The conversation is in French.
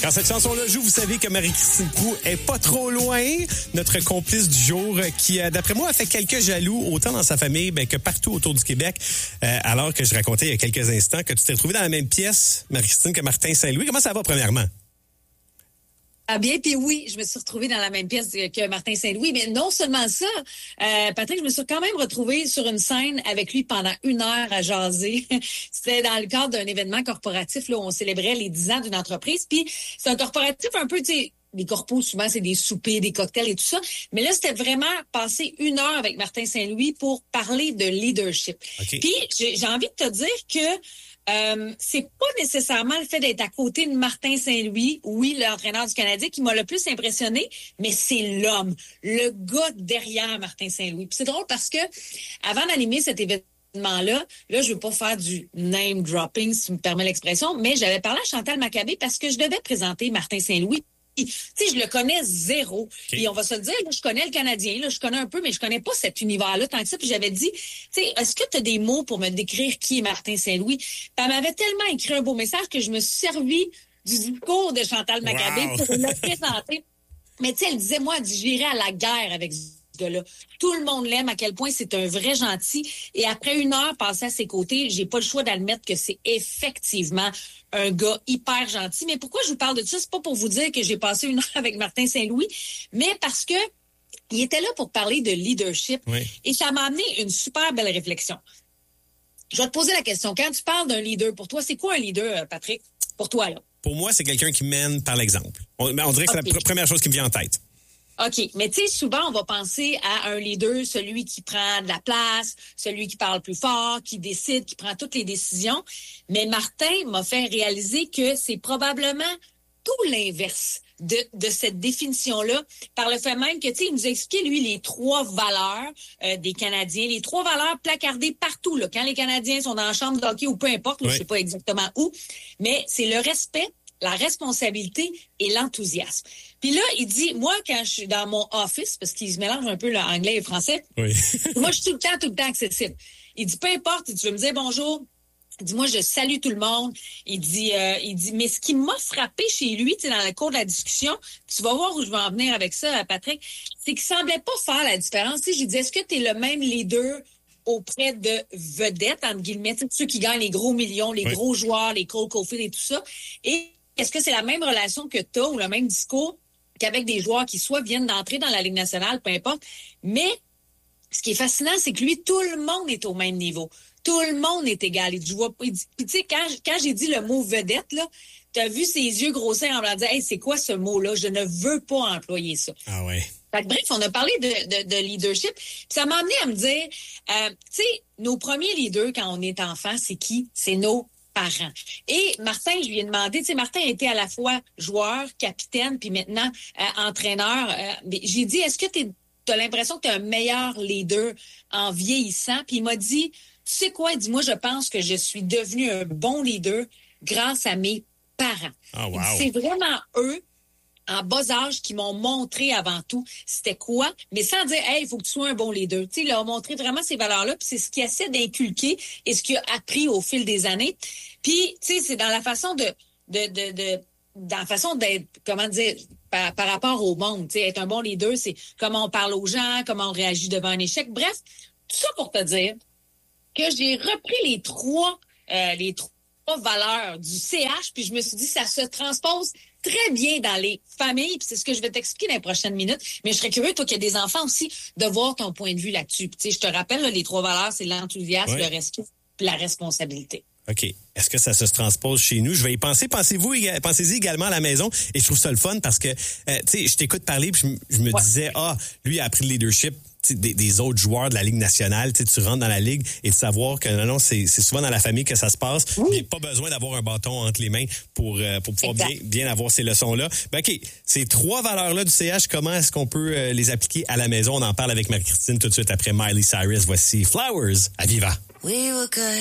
Quand cette chanson-là joue, vous savez que Marie-Christine Prou est pas trop loin. Notre complice du jour qui, d'après moi, a fait quelques jaloux, autant dans sa famille que partout autour du Québec. Alors que je racontais il y a quelques instants que tu t'es retrouvée dans la même pièce, Marie-Christine, que Martin Saint-Louis. Comment ça va, premièrement? Ah bien, puis oui, je me suis retrouvée dans la même pièce que Martin Saint-Louis, mais non seulement ça, Patrick, je me suis quand même retrouvée sur une scène avec lui pendant 1 heure à jaser. C'était dans le cadre d'un événement corporatif là, où on célébrait les 10 ans d'une entreprise, puis c'est un corporatif un peu, tu sais, les corpos, souvent, c'est des soupers, des cocktails et tout ça. Mais là, c'était vraiment passer 1 heure avec Martin Saint-Louis pour parler de leadership. Okay. Puis, j'ai envie de te dire que c'est pas nécessairement le fait d'être à côté de Martin Saint-Louis, oui, l'entraîneur du Canadien, qui m'a le plus impressionné, mais c'est l'homme, le gars derrière Martin Saint-Louis. Puis c'est drôle parce que avant d'animer cet événement-là, je veux pas faire du name dropping, si tu me permets l'expression, mais j'avais parlé à Chantal Maccabé parce que je devais présenter Martin Saint-Louis. Tu sais, je le connais zéro. Okay. Et on va se le dire, là, je connais le Canadien, là, je connais un peu, mais je connais pas cet univers-là tant que ça. Puis j'avais dit, tu sais, est-ce que tu as des mots pour me décrire qui est Martin Saint-Louis? Puis elle m'avait tellement écrit un beau message que je me suis servi du discours de Chantal Maccabé pour le présenter. Mais tu sais, elle disait, moi, j'irai à la guerre avec ce gars-là. Tout le monde l'aime, à quel point c'est un vrai gentil. Et après 1 heure passée à ses côtés, j'ai pas le choix d'admettre que c'est effectivement un gars hyper gentil. Mais pourquoi je vous parle de ça? C'est pas pour vous dire que j'ai passé 1 heure avec Martin Saint-Louis, mais parce que il était là pour parler de leadership. Oui. Et ça m'a amené une super belle réflexion. Je vais te poser la question. Quand tu parles d'un leader, pour toi, c'est quoi un leader, Patrick? Pour toi, là? Pour moi, c'est quelqu'un qui mène par l'exemple. On dirait que c'est la première chose qui me vient en tête. OK. Mais tu sais, souvent, on va penser à un leader, celui qui prend de la place, celui qui parle plus fort, qui décide, qui prend toutes les décisions. Mais Martin m'a fait réaliser que c'est probablement tout l'inverse de cette définition-là, par le fait même que, tu sais, il nous a expliqué, lui, les 3 valeurs des Canadiens, les 3 valeurs placardées partout, là, quand les Canadiens sont dans la chambre de hockey ou peu importe, là, oui. Je sais pas exactement où, mais c'est le respect, la responsabilité et l'enthousiasme. Puis là, il dit, moi, quand je suis dans mon office, parce qu'il se mélange un peu l'anglais et le français, oui. moi, je suis tout le temps accessible. Il dit, peu importe, tu veux me dire bonjour, il dit, moi, je salue tout le monde. Il dit, mais ce qui m'a frappé chez lui, tu sais, dans le cours de la discussion, tu vas voir où je vais en venir avec ça, Patrick, c'est qu'il semblait pas faire la différence. Tu sais, j'ai dit, est-ce que tu es le même leader auprès de vedettes, entre guillemets, ceux qui gagnent les gros millions, les gros joueurs, les Cole Caulfield et tout ça? Et est-ce que c'est la même relation que tu as ou le même discours qu'avec des joueurs qui soit viennent d'entrer dans la Ligue nationale, peu importe. Mais ce qui est fascinant, c'est que lui, tout le monde est au même niveau. Tout le monde est égal. Puis tu sais, quand j'ai dit le mot vedette, là, t'as vu ses yeux grossir en me disant, hey, c'est quoi ce mot-là? Je ne veux pas employer ça. Ah ouais. Fait que, bref, on a parlé de leadership. Puis ça m'a amené à me dire, tu sais, nos premiers leaders quand on est enfant, c'est qui? C'est nos parents. Et Martin, je lui ai demandé, tu sais, Martin était à la fois joueur, capitaine, puis maintenant entraîneur. J'ai dit, est-ce que tu as l'impression que tu es un meilleur leader en vieillissant? Puis il m'a dit, tu sais quoi? Il dit, moi, je pense que je suis devenu un bon leader grâce à mes parents. Oh, wow. C'est vraiment eux, en bas âge, qui m'ont montré avant tout c'était quoi, mais sans dire, hey, il faut que tu sois un bon leader. Tu sais, il leur a montré vraiment ces valeurs-là, puis c'est ce qu'il essaie d'inculquer et ce qu'il a appris au fil des années. Puis, tu sais, c'est dans la façon dans la façon d'être, comment dire, par rapport au monde. Tu sais, être un bon leader, c'est comment on parle aux gens, comment on réagit devant un échec. Bref, tout ça pour te dire que j'ai repris les trois valeurs du CH, puis je me suis dit, ça se transpose très bien dans les familles, puis c'est ce que je vais t'expliquer dans les prochaines minutes. Mais je serais curieux, toi qui as des enfants aussi, de voir ton point de vue là-dessus. Puis, tu sais, je te rappelle, là, les 3 valeurs, c'est l'enthousiasme, le respect, puis la responsabilité. OK. Est-ce que ça se transpose chez nous? Je vais y penser. Pensez-y également à la maison. Et je trouve ça le fun parce que, tu sais, je t'écoute parler puis je me disais, lui a appris le leadership des autres joueurs de la Ligue nationale. Tu rentres dans la Ligue et de savoir que non, c'est souvent dans la famille que ça se passe. Il n'y a pas besoin d'avoir un bâton entre les mains pour pouvoir bien avoir ces leçons-là. Ben, OK. Ces 3 valeurs-là du CH, comment est-ce qu'on peut les appliquer à la maison? On en parle avec Marie-Christine tout de suite après Miley Cyrus. Voici Flowers à Viva. We were good.